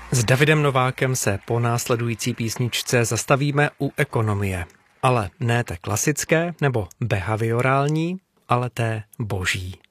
S Davidem Novákem se po následující písničce zastavíme u ekonomie. Ale ne té klasické nebo behaviorální, ale té boží.